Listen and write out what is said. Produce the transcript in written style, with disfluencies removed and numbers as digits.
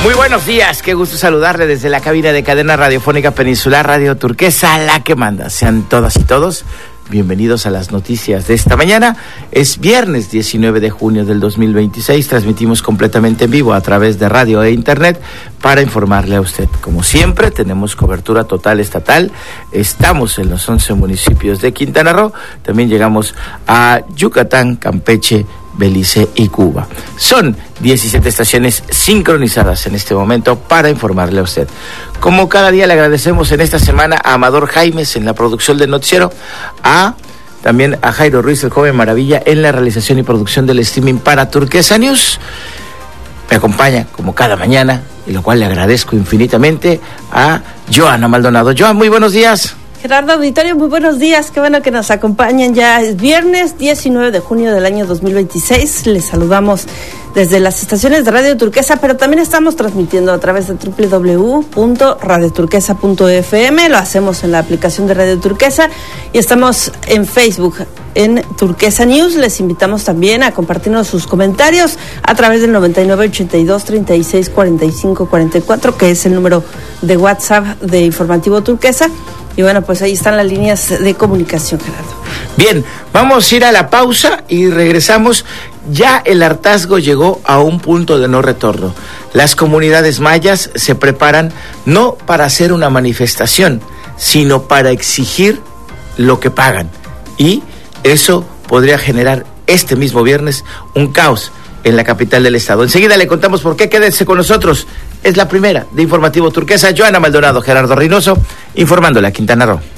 Muy buenos días, qué gusto saludarle desde la cabina de cadena radiofónica Peninsular Radio Turquesa, la que manda. Sean todas y todos bienvenidos a las noticias de esta mañana. Es viernes 19 de junio del 2026, transmitimos completamente en vivo a través de radio e internet para informarle a usted. Como siempre, tenemos cobertura total estatal, estamos en los 11 municipios de Quintana Roo, también llegamos a Yucatán, Campeche, Belice y Cuba. Son 17 estaciones sincronizadas en este momento para informarle a usted. Como cada día, le agradecemos en esta semana a Amador Jaimes en la producción del noticiero, también a Jairo Ruiz, el joven maravilla, en la realización y producción del streaming para Turquesa News. Me acompaña como cada mañana, y lo cual le agradezco infinitamente, a Joana Maldonado. Joan, muy buenos días. Gerardo Auditorio, muy buenos días, qué bueno que nos acompañan. Ya es viernes 19 de junio del año 2026, les saludamos desde las estaciones de Radio Turquesa, pero también estamos transmitiendo a través de www.radioturquesa.fm, lo hacemos en la aplicación de Radio Turquesa y estamos en Facebook, en Turquesa News. Les invitamos también a compartirnos sus comentarios a través del 9982-3645-44, que es el número de WhatsApp de Informativo Turquesa. Y bueno, pues ahí están las líneas de comunicación, Gerardo. Bien, vamos a ir a la pausa y regresamos. Ya el hartazgo llegó a un punto de no retorno. Las comunidades mayas se preparan no para hacer una manifestación, sino para exigir lo que pagan. Y eso podría generar este mismo viernes un caos en la capital del estado. Enseguida le contamos por qué. Quédense con nosotros. Es la primera de Informativo Turquesa. Joana Maldonado, Gerardo Reynoso, informándole a Quintana Roo.